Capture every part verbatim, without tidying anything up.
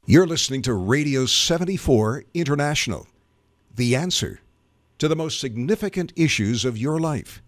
You're listening to Radio seventy-four International, the answer to the most significant issues of your life.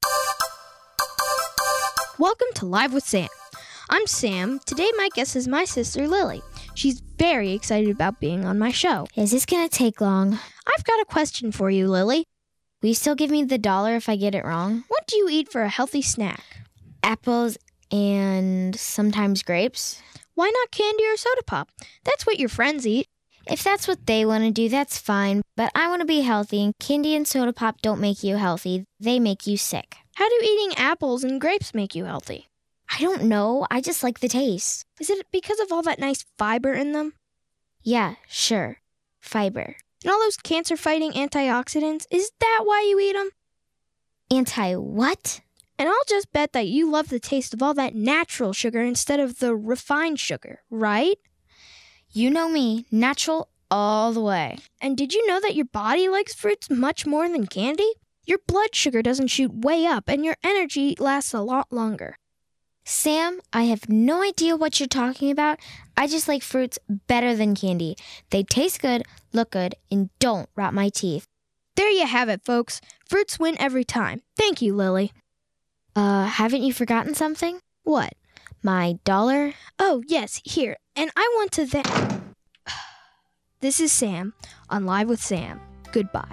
Welcome to Live with Sam. I'm Sam. Today my guest is my sister Lily. She's very excited about being on my show. Is this going to take long? I've got a question for you, Lily. Will you still give me the dollar if I get it wrong? What do you eat for a healthy snack? Apples and sometimes grapes. Why not candy or soda pop? That's what your friends eat. If that's what they want to do, that's fine. But I want to be healthy, and candy and soda pop don't make you healthy. They make you sick. How do eating apples and grapes make you healthy? I don't know. I just like the taste. Is it because of all that nice fiber in them? Yeah, sure. Fiber. And all those cancer-fighting antioxidants? Is that why you eat them? Anti-what? And I'll just bet that you love the taste of all that natural sugar instead of the refined sugar, right? You know me, natural all the way. And did you know that your body likes fruits much more than candy? Your blood sugar doesn't shoot way up, and your energy lasts a lot longer. Sam, I have no idea what you're talking about. I just like fruits better than candy. They taste good, look good, and don't rot my teeth. There you have it, folks. Fruits win every time. Thank you, Lily. Uh, haven't you forgotten something? What? My dollar? Oh, yes, here. And I want to thank... This is Sam on Live with Sam. Goodbye.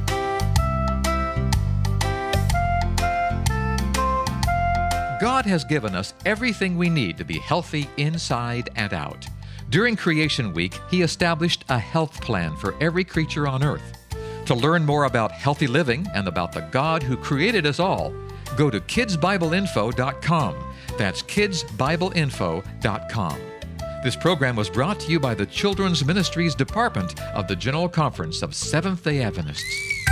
God has given us everything we need to be healthy inside and out. During Creation Week, He established a health plan for every creature on earth. To learn more about healthy living and about the God who created us all, go to kids bible info dot com. That's kids bible info dot com. This program was brought to you by the Children's Ministries Department of the General Conference of Seventh-day Adventists.